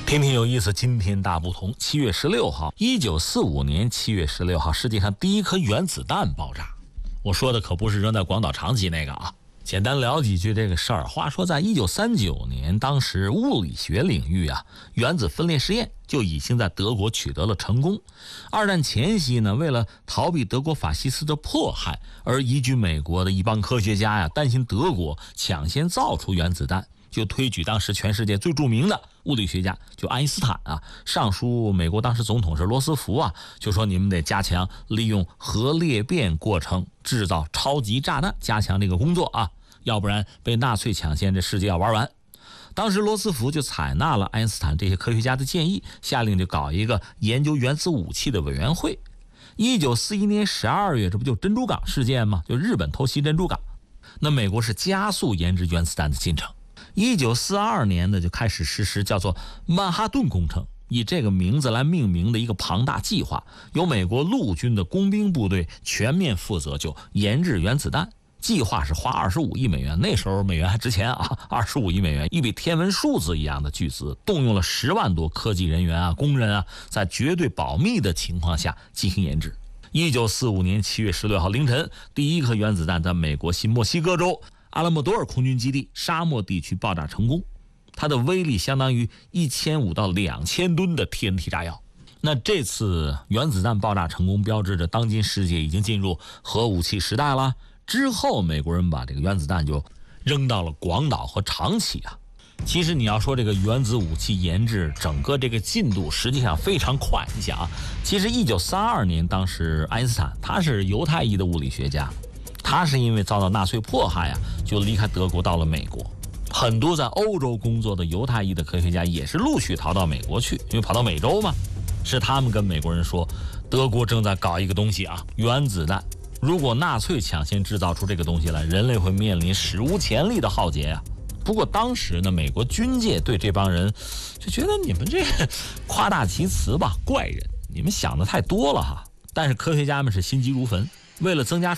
天天有意思，今天大不同。7月16号，1945年7月16号，世界上第一颗原子弹爆炸。我说的可不是扔在广岛长崎那个啊。简单聊几句这个事儿。话说在1939年，当时物理学领域原子分裂实验就已经在德国取得了成功。二战前夕呢，为了逃避德国法西斯的迫害而移居美国的一帮科学家担心德国抢先造出原子弹，就推举当时全世界最著名的物理学家就爱因斯坦上书美国当时总统是罗斯福就说你们得加强利用核裂变过程制造超级炸弹，加强这个工作要不然被纳粹抢先这世界要玩完。当时罗斯福就采纳了爱因斯坦这些科学家的建议，下令就搞一个研究原子武器的委员会。1941年12月，这不就珍珠港事件吗？就日本偷袭珍珠港，那美国是加速研制原子弹的进程。1942年呢，就开始实施叫做曼哈顿工程，以这个名字来命名的一个庞大计划，由美国陆军的工兵部队全面负责，就研制原子弹。计划是花25亿美元，那时候美元还值钱25亿美元，一笔天文数字一样的巨资，动用了10万多科技人员工人在绝对保密的情况下进行研制。1945年7月16号凌晨，第一颗原子弹在美国新墨西哥州阿拉莫多尔空军基地沙漠地区爆炸成功，它的威力相当于1500到2000吨的 TNT 炸药。那这次原子弹爆炸成功，标志着当今世界已经进入核武器时代了。之后美国人把这个原子弹就扔到了广岛和长崎其实你要说这个原子武器研制整个这个进度实际上非常快。你想其实1932年当时爱因斯坦他是犹太裔的物理学家，他是因为遭到纳粹迫害就离开德国到了美国。很多在欧洲工作的犹太裔的科学家也是陆续逃到美国去，因为跑到美洲嘛。是他们跟美国人说，德国正在搞一个东西原子弹，如果纳粹抢先制造出这个东西来，人类会面临史无前例的浩劫不过当时呢，美国军界对这帮人就觉得你们这夸大其词吧，怪人，你们想的太多了但是科学家们是心急如焚，为了增加